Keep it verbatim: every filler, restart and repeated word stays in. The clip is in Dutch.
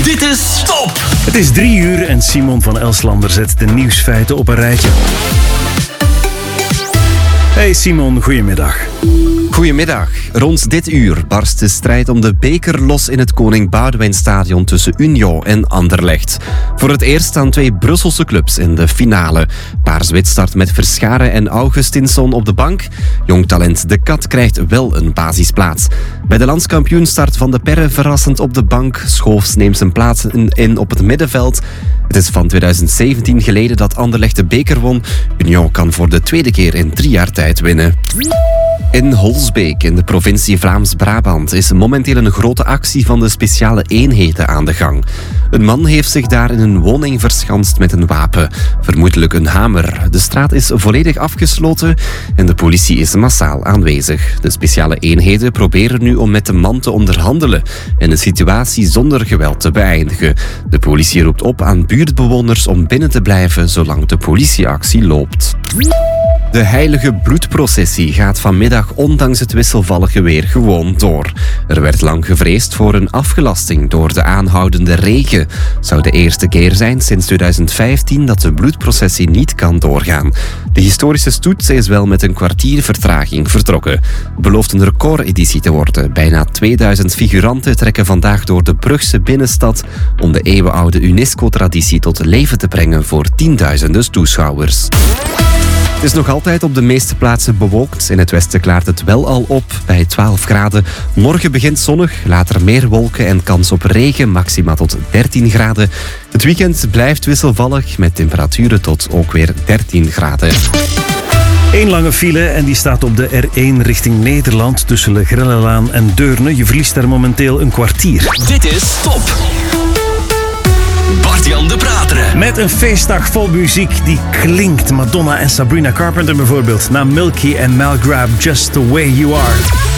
Dit is Top! Het is drie uur en Simon van Elslander zet de nieuwsfeiten op een rijtje. Hey Simon, goedemiddag. Goedemiddag. Rond dit uur barst de strijd om de beker los in het Koning Boudewijnstadion tussen Union en Anderlecht. Voor het eerst staan twee Brusselse clubs in de finale. Paars-wit start met Verscharen en Augustinsson op de bank. Jong talent De Kat krijgt wel een basisplaats. Bij de landskampioen start Van de Perre verrassend op de bank. Schoofs neemt zijn plaats in op het middenveld. Het is van twintig zeventien geleden dat Anderlecht de beker won. Union kan voor de tweede keer in drie jaar tijd winnen. In Holsbeek, in de provincie Vlaams-Brabant, is momenteel een grote actie van de speciale eenheden aan de gang. Een man heeft zich daar in een woning verschanst met een wapen, vermoedelijk een hamer. De straat is volledig afgesloten en de politie is massaal aanwezig. De speciale eenheden proberen nu om met de man te onderhandelen en de situatie zonder geweld te beëindigen. De politie roept op aan buurtbewoners om binnen te blijven zolang de politieactie loopt. De heilige bloedprocessie gaat vanmiddag ondanks het wisselvallige weer gewoon door. Er werd lang gevreesd voor een afgelasting door de aanhoudende regen. Het zou de eerste keer zijn sinds twintig vijftien dat de bloedprocessie niet kan doorgaan. De historische stoet is wel met een kwartier vertraging vertrokken. Het belooft een recordeditie te worden. Bijna tweeduizend figuranten trekken vandaag door de Brugse binnenstad om de eeuwenoude UNESCO-traditie tot leven te brengen voor tienduizenden toeschouwers. Het is nog altijd op de meeste plaatsen bewolkt. In het westen klaart het wel al op, bij twaalf graden. Morgen begint zonnig, later meer wolken en kans op regen, maxima tot dertien graden. Het weekend blijft wisselvallig, met temperaturen tot ook weer dertien graden. Eén lange file en die staat op de R één richting Nederland tussen Le Grellelaan en Deurne. Je verliest daar momenteel een kwartier. Dit is Top! Bart-Jan de Prateren. Met een feestdag vol muziek die klinkt. Madonna en Sabrina Carpenter bijvoorbeeld. Na Milky en Malgrab, Just the Way You Are.